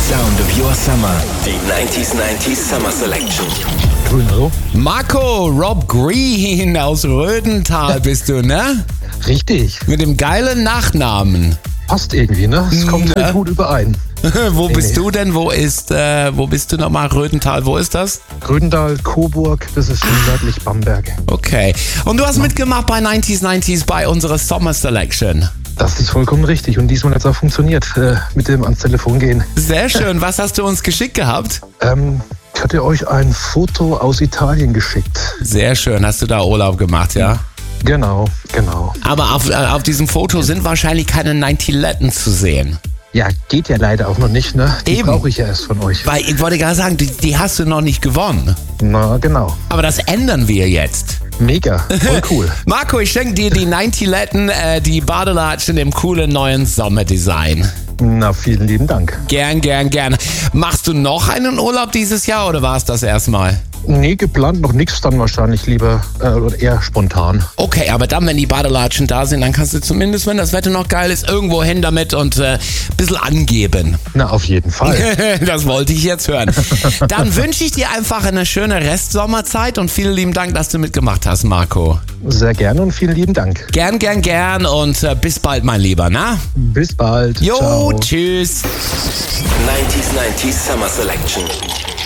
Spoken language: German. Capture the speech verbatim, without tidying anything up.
sound of your summer. Die nineties nineties Summer Selection. Grün, hallo? Marco, Rob Green aus Rödental bist du, ne? Richtig. Mit dem geilen Nachnamen. Passt irgendwie, ne? Es kommt Ja. gut überein. Wo Nee, bist nee. du denn? Wo ist, äh, wo bist du nochmal? Rödental, wo ist das? Gröndal, Coburg, das ist schon nördlich Bamberg. Okay. Und du hast mitgemacht bei nineties nineties bei unserer Summer Selection. Das ist vollkommen richtig und diesmal hat es auch funktioniert, äh, mit dem ans Telefon gehen. Sehr schön. Was hast du uns geschickt gehabt? Ähm, ich hatte euch ein Foto aus Italien geschickt. Sehr schön. Hast du da Urlaub gemacht, ja? Genau, genau. Aber auf, äh, auf diesem Foto sind wahrscheinlich keine neunzig Letten zu sehen. Ja, geht ja leider auch noch nicht, ne? Die Eben. brauche ich ja erst von euch. Weil ich wollte gerade sagen, die, die hast du noch nicht gewonnen. Na, genau. Aber das ändern wir jetzt. Mega, voll cool. Marco, ich schenke dir die neunzig Letten, äh, die Badelatschen im coolen neuen Sommerdesign. Na, vielen lieben Dank. Gern, gern, gern. Machst du noch einen Urlaub dieses Jahr oder war es das erstmal? Nee, geplant noch nichts, dann wahrscheinlich lieber äh, oder eher spontan. Okay, aber dann, wenn die Badelatschen da sind, dann kannst du zumindest, wenn das Wetter noch geil ist, irgendwo hin damit und äh, ein bisschen angeben. Na, auf jeden Fall. Das wollte ich jetzt hören. Dann wünsche ich dir einfach eine schöne Restsommerzeit und vielen lieben Dank, dass du mitgemacht hast, Marco. Sehr gerne und vielen lieben Dank. Gern, gern, gern und äh, bis bald, mein Lieber, na? Bis bald. Jo, Ciao. tschüss. nineties nineties Summer Selection.